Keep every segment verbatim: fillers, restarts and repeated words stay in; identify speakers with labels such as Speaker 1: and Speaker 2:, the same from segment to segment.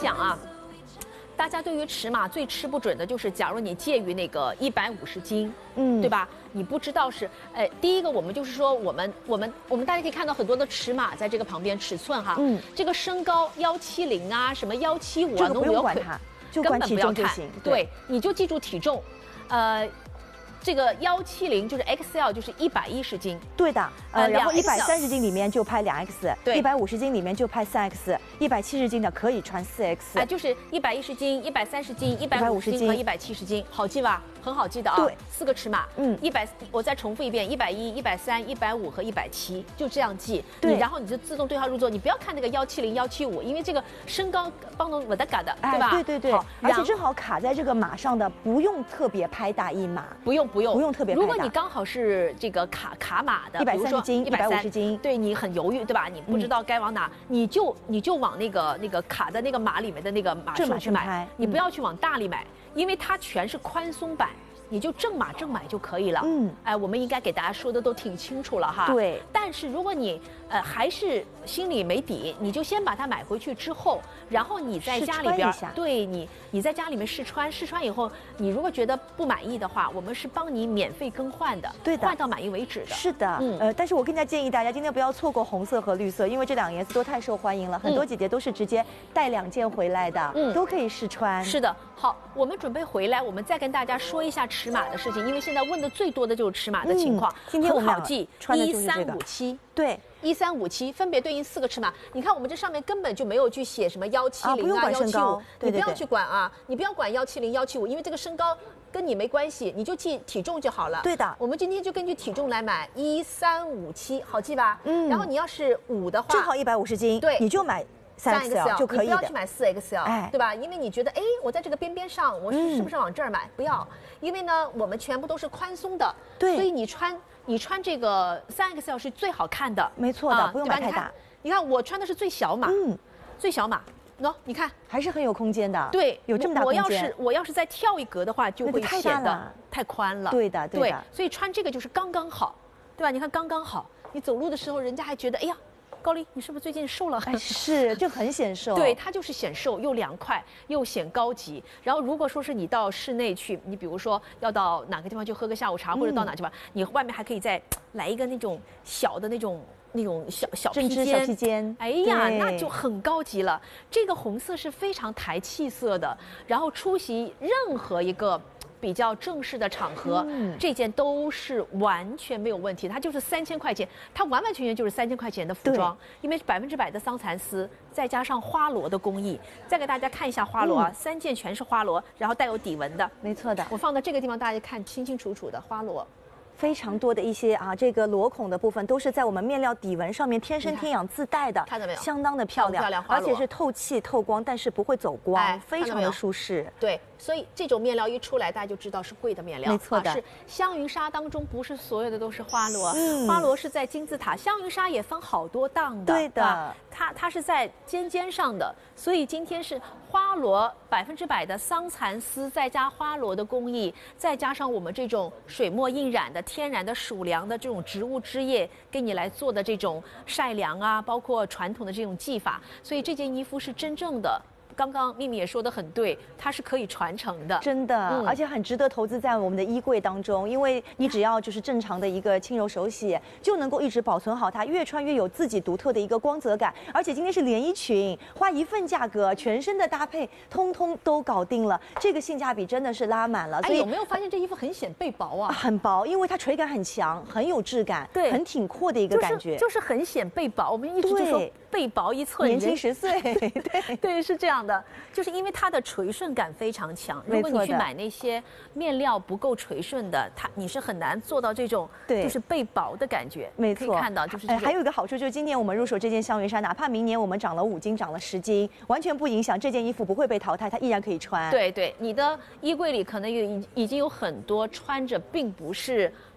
Speaker 1: 讲啊。大家对于尺码最吃不准的就是，假如你介于那个一百五十斤，嗯，对吧？你不知道是，呃，第一个我们就是说，我们我们我们大家可以看到很多的尺码在这个旁边，尺寸哈，嗯，这个身高幺七零啊，什么幺七五啊，
Speaker 2: 都不用管它，就管体重就行。
Speaker 1: 对，你就记住体重，呃。这个幺七零就是 X L， 就是一百一十斤，
Speaker 2: 对的，呃，然后一百三十斤里面就拍两 X， 对，一百五十斤里面就拍三 X， 一百七十斤的可以穿四 X，
Speaker 1: 啊，就是一百一十斤、一百三十斤、一百五十斤和一百七十斤，好记吧？很好记的啊，
Speaker 2: 对，
Speaker 1: 四个尺码，嗯，一百，我再重复一遍，一百一、一百三、一百五和一百七，就这样记。对，然后你就自动对号入座，你不要看那个幺七零、幺七五，因为这个身高帮侬我的嘎的，对吧？
Speaker 2: 对对对，而且正好卡在这个码上的，不用特别拍大一码，
Speaker 1: 不用不用
Speaker 2: 不用特别拍大。
Speaker 1: 如果你刚好是这个卡卡码的，
Speaker 2: 一百三十斤、一百五十斤，
Speaker 1: 对你很犹豫，对吧？你不知道该往哪，你就你就往那个那个卡的那个码里面的那个码数去买，你不要去往大里买，因为它全是宽松版。你就正码正买就可以了。嗯，哎，我们应该给大家说的都挺清楚了哈。
Speaker 2: 对。
Speaker 1: 但是如果你呃还是心里没底，你就先把它买回去之后，然后你在家里边，对你你在家里面试穿，试穿以后，你如果觉得不满意的话，我们是帮你免费更换的，
Speaker 2: 对的，
Speaker 1: 换到满意为止的。
Speaker 2: 是的，嗯，呃，但是我更加建议大家今天不要错过红色和绿色，因为这两个颜色都太受欢迎了，很多姐姐都是直接带两件回来的，嗯，都可以试穿。
Speaker 1: 是的，好，我们准备回来，我们再跟大家说一下尺码的事情，因为现在问的最多的就是尺码的情况。嗯、
Speaker 2: 今天我们
Speaker 1: 好记，一三五七，
Speaker 2: 对，
Speaker 1: 一三五七分别对应四个尺码。你看我们这上面根本就没有去写什么幺七零啊、幺七五，你不要去管啊，你不要管幺七零、幺七五，因为这个身高跟你没关系，你就记体重就好了。
Speaker 2: 对的，
Speaker 1: 我们今天就根据体重来买一三五七，好记吧？嗯。然后你要是五的话，
Speaker 2: 正好一百五十斤，
Speaker 1: 对，
Speaker 2: 你就买。三 X L 就可以的，
Speaker 1: 你不要去买四 X L，哎，对吧？因为你觉得，哎，我在这个边边上，我是是不是往这儿买？不要，因为呢，我们全部都是宽松的，
Speaker 2: 对，
Speaker 1: 所以你穿你穿这个三 X L 是最好看的，
Speaker 2: 没错的，不用买太大。
Speaker 1: 你看我穿的是最小码，嗯，最小码，喏，你看
Speaker 2: 还是很有空间的，
Speaker 1: 对，
Speaker 2: 有这么大空间。
Speaker 1: 我要是我要是再跳一格的话，就会显得太宽了，
Speaker 2: 对的，对的。
Speaker 1: 所以穿这个就是刚刚好，对吧？你看刚刚好，你走路的时候，人家还觉得，哎呀。高丽，你是不是最近瘦了？
Speaker 2: 哎，是，就很显瘦。
Speaker 1: 对，它就是显瘦，又凉快，又显高级。然后，如果说是你到室内去，你比如说要到哪个地方去喝个下午茶，嗯、或者到哪去吧，你外面还可以再来一个那种小的那种那种小小披肩。
Speaker 2: 小披肩。
Speaker 1: 哎呀，那就很高级了。这个红色是非常抬气色的，然后出席任何一个。比较正式的场合，嗯、这件都是完全没有问题。它就是三千块钱，它完完全全就是三千块钱的服装，因为百分之百的桑蚕丝，再加上花罗的工艺。再给大家看一下花罗啊，嗯、三件全是花罗，然后带有底纹的，
Speaker 2: 没错的。
Speaker 1: 我放到这个地方，大家看清清楚楚的花罗。
Speaker 2: 非常多的一些啊，这个螺孔的部分都是在我们面料底纹上面天生天养自带的，
Speaker 1: 看到没有？
Speaker 2: 相当的漂亮，
Speaker 1: 漂亮，
Speaker 2: 而且是透气透光，但是不会走光，
Speaker 1: 哎、
Speaker 2: 非常的舒适。
Speaker 1: 对，所以这种面料一出来，大家就知道是贵的面料，
Speaker 2: 没错的。
Speaker 1: 啊、是香云纱当中不是所有的都是花罗，嗯、花罗是在金字塔，香云纱也分好多档的，
Speaker 2: 对的，
Speaker 1: 啊、它它是在尖尖上的，所以今天是花罗百分之百的桑蚕丝，再加花罗的工艺，再加上我们这种水墨印染的天然的属粮的这种植物枝叶给你来做的这种晒粮啊，包括传统的这种技法，所以这件衣服是真正的。刚刚秘密也说得很对，它是可以传承的，
Speaker 2: 真的，嗯、而且很值得投资在我们的衣柜当中，因为你只要就是正常的一个轻柔手洗，就能够一直保存好它，越穿越有自己独特的一个光泽感。而且今天是连衣裙，花一份价格，全身的搭配通通都搞定了，这个性价比真的是拉满了。
Speaker 1: 所以、哎、有没有发现这衣服很显背薄啊？
Speaker 2: 很薄，因为它垂感很强，很有质感，
Speaker 1: 对，
Speaker 2: 很挺阔的一个感觉，
Speaker 1: 就是、就是很显背薄。我们一直就说背薄一寸，
Speaker 2: 年轻十岁，对
Speaker 1: 对，是这样的。就是因为它的垂顺感非常强，如果你去买那些面料不够垂顺的，它你是很难做到这种就是背薄的感觉。
Speaker 2: 没错，
Speaker 1: 可以看到就是、哎。
Speaker 2: 还有一个好处就是今年我们入手这件香云纱，哪怕明年我们涨了五斤、涨了十斤，完全不影响这件衣服不会被淘汰，它依然可以穿。
Speaker 1: 对对，你的衣柜里可能有已已经有很多穿着并不是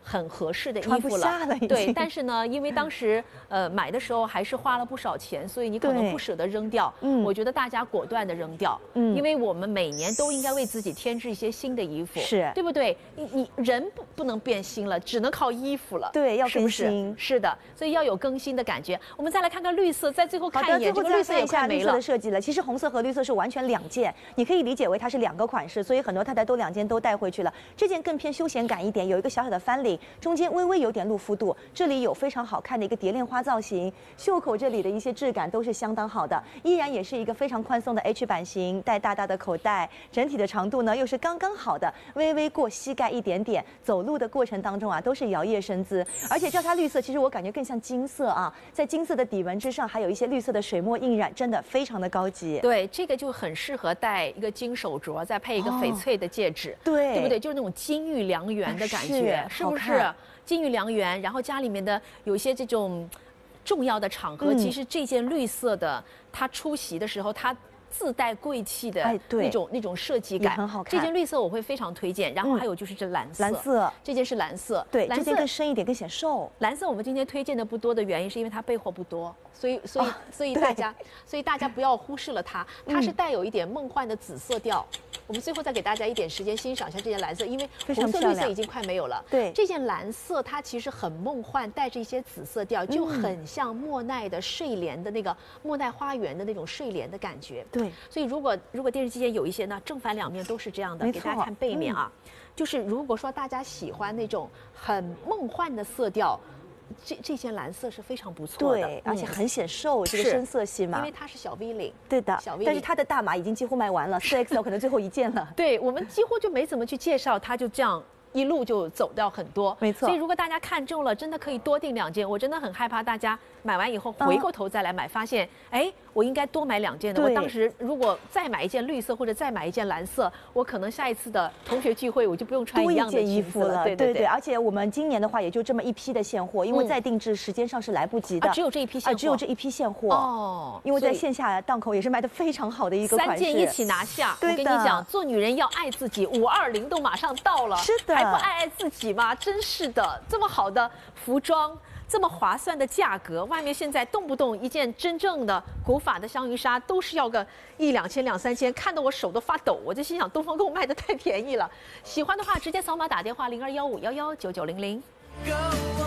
Speaker 1: 很合适的衣
Speaker 2: 穿不
Speaker 1: 服了。
Speaker 2: 下了已经
Speaker 1: 对，但是呢，因为当时呃买的时候还是花了不少钱，所以你可能
Speaker 2: 对
Speaker 1: 不舍得扔掉。
Speaker 2: 嗯
Speaker 1: 我觉得大家果断的扔掉，
Speaker 2: 嗯
Speaker 1: 因为我们每年都应该为自己添置一些新的衣服，
Speaker 2: 是
Speaker 1: 对不对？你你人不不能变新了，只能靠衣服了。
Speaker 2: 对要
Speaker 1: 是不是
Speaker 2: 更新
Speaker 1: 是的，所以要有更新的感觉。我们再来看看绿色，在最后
Speaker 2: 好的，
Speaker 1: 看一眼，
Speaker 2: 最后再
Speaker 1: 这个绿色也
Speaker 2: 看一下绿
Speaker 1: 快没了。
Speaker 2: 色的设计了。其实红色和绿色是完全两件，你可以理解为它是两个款式，所以很多太太都两件都带回去了。这件更偏休闲感一点，有一个小小的翻领，中间微微有点露肤度，这里有非常好看的一个蝶恋花造型，袖口这里的一些质感都是相当好的，依然也是一个非常宽松的 H 版型，带大大的口袋，整体的长度呢又是刚刚好的，微微过膝盖一点点，走路的过程当中啊都是摇曳身姿，而且叫它绿色，其实我感觉更像金色啊，在金色的底纹之上还有一些绿色的水墨印染，真的非常的高级。
Speaker 1: 对，这个就很适合戴一个金手镯，再配一个翡翠的戒指，
Speaker 2: 对
Speaker 1: 对不对？就是那种金玉良缘的感觉，
Speaker 2: 是
Speaker 1: 是不是
Speaker 2: 好看？
Speaker 1: 金玉良缘，然后家里面的有一些这种重要的场合，
Speaker 2: 嗯
Speaker 1: 其实这件绿色的，它出席的时候，它自带贵气的
Speaker 2: 哎对
Speaker 1: 那种、那种设计感，
Speaker 2: 也很好看
Speaker 1: 这件绿色我会非常推荐。然后
Speaker 2: 嗯
Speaker 1: 还有就是这蓝色，
Speaker 2: 蓝色
Speaker 1: 这件是蓝色，
Speaker 2: 对，
Speaker 1: 蓝色
Speaker 2: 这件更深一点，更显瘦。
Speaker 1: 蓝色我们今天推荐的不多的原因，是因为它备货不多，所以所以、
Speaker 2: 啊
Speaker 1: 所以
Speaker 2: 对
Speaker 1: 大家所以大家不要忽视了它，它是
Speaker 2: 嗯
Speaker 1: 带有一点梦幻的紫色调。我们最后再给大家一点时间欣赏一下这件蓝色，因为
Speaker 2: 非常
Speaker 1: 红色、
Speaker 2: 漂亮
Speaker 1: 绿色已经快没有了。
Speaker 2: 对
Speaker 1: 这件蓝色它其实很梦幻，带着一些紫色调，就
Speaker 2: 嗯
Speaker 1: 很像莫奈的睡莲的那个莫奈花园的那种睡莲的感觉。
Speaker 2: 对，
Speaker 1: 所以如果如果电视机前有一些呢，正反两面都是这样的，
Speaker 2: 没错
Speaker 1: 给大家看背面啊。就是如果说大家喜欢那种很梦幻的色调，这这件蓝色是非常不错的，
Speaker 2: 对，而且
Speaker 1: 嗯
Speaker 2: 很显瘦，这个
Speaker 1: 是
Speaker 2: 深色系嘛
Speaker 1: 因为。它是小 V 领。
Speaker 2: 对的
Speaker 1: 小 V 领
Speaker 2: 但是它的大码已经几乎卖完了，四 X L 可能最后一件了。
Speaker 1: 对我们几乎就没怎么去介绍，它就这样一路就走掉很多。
Speaker 2: 没错
Speaker 1: 所以如果大家看中了，真的可以多订两件。我真的很害怕大家买完以后回过头再来买，发现哎，我应该多买两件的。我
Speaker 2: 对
Speaker 1: 当时如果再买一件绿色或者再买一件蓝色，我可能下一次的同学聚会我就不用穿
Speaker 2: 多一
Speaker 1: 一样的
Speaker 2: 件衣服
Speaker 1: 裙子了。对对
Speaker 2: 对而且我们今年的话也就这么一批的现货，因为
Speaker 1: 嗯
Speaker 2: 再定制时间上是来不及的，
Speaker 1: 啊，只有这一批现
Speaker 2: 啊，
Speaker 1: 货，
Speaker 2: 只有这一批现货。
Speaker 1: 哦，
Speaker 2: 因为在
Speaker 1: 所以
Speaker 2: 线下档口也是卖的非常好的一个款式。
Speaker 1: 三件一起拿下。我
Speaker 2: 对的
Speaker 1: 跟你讲，做女人要爱自己，五二零都马上到了，
Speaker 2: 是的
Speaker 1: 还不爱爱自己吗？真是的，这么好的服装。这么划算的价格，外面现在动不动一件真正的古法的香云纱都是要个一两千、两三千，看得我手都发抖。我就心想，东方给我卖的太便宜了。喜欢的话，直接扫码打电话零二幺五幺幺九九零零。